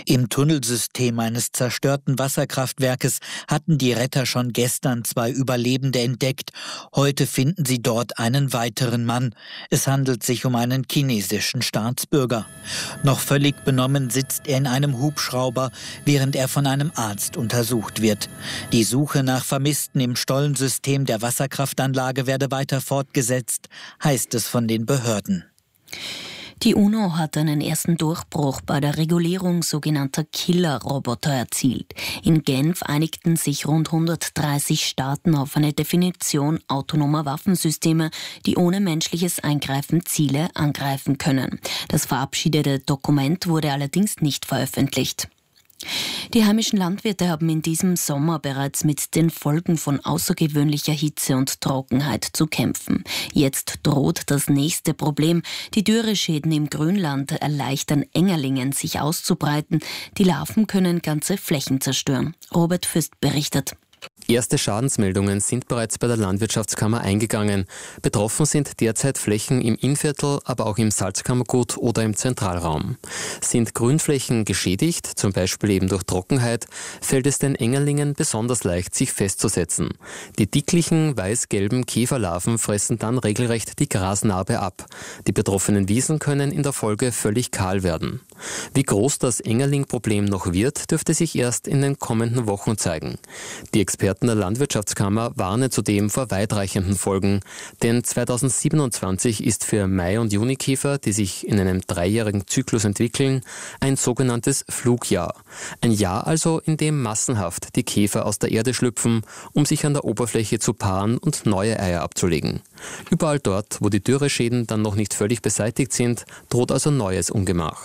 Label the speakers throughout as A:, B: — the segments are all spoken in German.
A: Im Tunnelsystem eines zerstörten Wasserkraftwerkes hatten die Retter schon gestern 2 Überlebende entdeckt. Heute finden sie dort einen weiteren Mann. Es handelt sich um einen chinesischen Staatsbürger. Noch völlig benommen sitzt er in einem Hubschrauber, während er von einem Arzt untersucht wird. Die Suche nach Vermissten im Stollensystem der Wasserkraftanlage werde weiter fortgesetzt, heißt es von den Behörden.
B: Die UNO hat einen ersten Durchbruch bei der Regulierung sogenannter Killer-Roboter erzielt. In Genf einigten sich rund 130 Staaten auf eine Definition autonomer Waffensysteme, die ohne menschliches Eingreifen Ziele angreifen können. Das verabschiedete Dokument wurde allerdings nicht veröffentlicht. Die heimischen Landwirte haben in diesem Sommer bereits mit den Folgen von außergewöhnlicher Hitze und Trockenheit zu kämpfen. Jetzt droht das nächste Problem. Die Dürreschäden im Grünland erleichtern Engerlingen, sich auszubreiten. Die Larven können ganze Flächen zerstören. Robert Fürst berichtet.
C: Erste Schadensmeldungen sind bereits bei der Landwirtschaftskammer eingegangen. Betroffen sind derzeit Flächen im Innviertel, aber auch im Salzkammergut oder im Zentralraum. Sind Grünflächen geschädigt, zum Beispiel eben durch Trockenheit, fällt es den Engerlingen besonders leicht, sich festzusetzen. Die dicklichen, weiß-gelben Käferlarven fressen dann regelrecht die Grasnarbe ab. Die betroffenen Wiesen können in der Folge völlig kahl werden. Wie groß das Engerling-Problem noch wird, dürfte sich erst in den kommenden Wochen zeigen. Die Experten der Landwirtschaftskammer warnen zudem vor weitreichenden Folgen, denn 2027 ist für Mai- und Junikäfer, die sich in einem 3-jährigen Zyklus entwickeln, ein sogenanntes Flugjahr. Ein Jahr also, in dem massenhaft die Käfer aus der Erde schlüpfen, um sich an der Oberfläche zu paaren und neue Eier abzulegen. Überall dort, wo die Dürreschäden dann noch nicht völlig beseitigt sind, droht also neues Ungemach.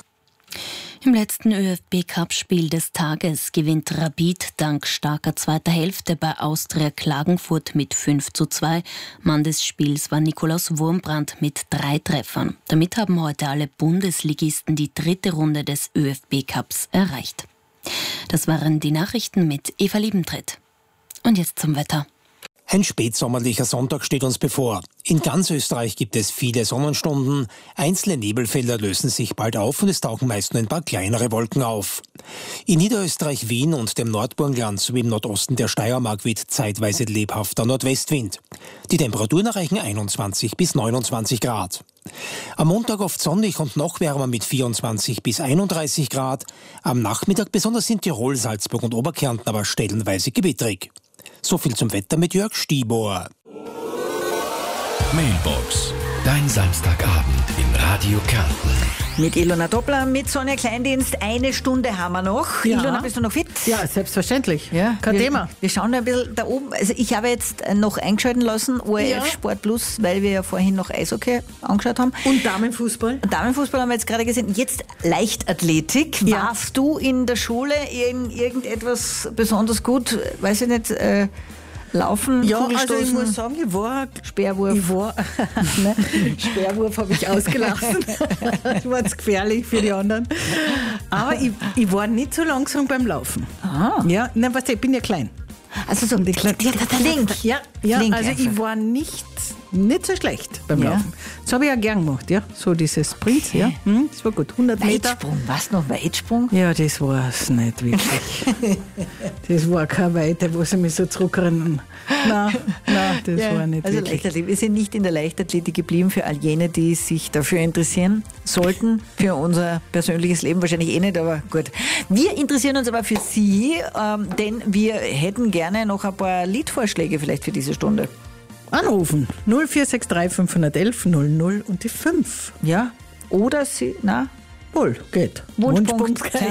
B: Im letzten ÖFB-Cup-Spiel des Tages gewinnt Rapid dank starker zweiter Hälfte bei Austria Klagenfurt mit 5:2. Mann des Spiels war Nikolaus Wurmbrand mit 3 Treffern. Damit haben heute alle Bundesligisten die 3. Runde des ÖFB-Cups erreicht. Das waren die Nachrichten mit Eva Liebentritt. Und jetzt zum Wetter.
D: Ein spätsommerlicher Sonntag steht uns bevor. In ganz Österreich gibt es viele Sonnenstunden. Einzelne Nebelfelder lösen sich bald auf und es tauchen meist nur ein paar kleinere Wolken auf. In Niederösterreich, Wien und dem Nordburgenland sowie im Nordosten der Steiermark weht zeitweise lebhafter Nordwestwind. Die Temperaturen erreichen 21 bis 29 Grad. Am Montag oft sonnig und noch wärmer mit 24 bis 31 Grad. Am Nachmittag besonders in Tirol, Salzburg und Oberkärnten aber stellenweise gewitterig. So viel zum Wetter mit Jörg Stieber.
E: Mailbox, dein Samstagabend in Radio Kärnten.
F: Mit Ilona Doppler, mit Sonja Kleindienst. 1 Stunde haben wir noch.
G: Ja.
F: Ilona, bist du noch fit?
G: Ja, selbstverständlich.
F: Ja,
G: Kein Thema.
F: Wir schauen ein bisschen da oben. Also ich habe jetzt noch eingeschalten lassen, ORF Sport Plus, weil wir ja vorhin noch Eishockey angeschaut haben.
G: Und Damenfußball?
F: Damenfußball haben wir jetzt gerade gesehen. Jetzt Leichtathletik.
G: Ja.
F: Warst du in der Schule in irgendetwas besonders gut? Weiß ich nicht, Laufen,
G: Ja, also
F: Kugelstoßen,
G: ich muss sagen,
F: Speerwurf.
G: Speerwurf habe ich ausgelassen. Das war zu gefährlich für die anderen. Aber ich war nicht so langsam beim Laufen.
F: Ah.
G: Ja, nein, weißt du, ich bin ja klein.
F: Also so flink.
G: Ja,
F: Flink
G: also
F: einfach.
G: ich war nicht so schlecht beim
F: Ja.
G: Laufen. Das habe ich ja gern gemacht, ja. So dieses Sprint,
F: Okay.
G: ja. Das war gut. 100 Meter.
F: Weitsprung, was noch Weitsprung?
G: Ja, das war es nicht wirklich. Das war keine Weite, wo sie mich so zurückrennen. Nein, das war nicht
F: Also
G: wirklich.
F: Leichtathletik. Wir sind nicht in der Leichtathletik geblieben für all jene, die sich dafür interessieren sollten, für unser persönliches Leben wahrscheinlich eh nicht, aber gut. Wir interessieren uns aber für Sie, denn wir hätten gerne noch ein paar Liedvorschläge vielleicht für diese Stunde.
G: Anrufen 0463 511 00 und die 5.
F: Ja? Oder Sie, na?
G: Wohl, geht.
F: Wunschpunkt